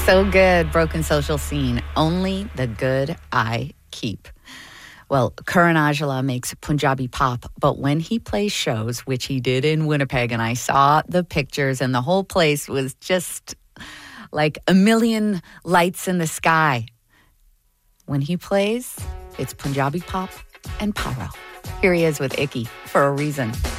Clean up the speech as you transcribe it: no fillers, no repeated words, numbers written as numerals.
So good, Broken Social Scene. Only the good I keep. Well, Karan Aujla makes Punjabi pop, but when he plays shows, which he did in Winnipeg, and I saw the pictures, and the whole place was just like a million lights in the sky. When he plays, it's Punjabi pop and Pyro. Here he is with Icky, For a Reason.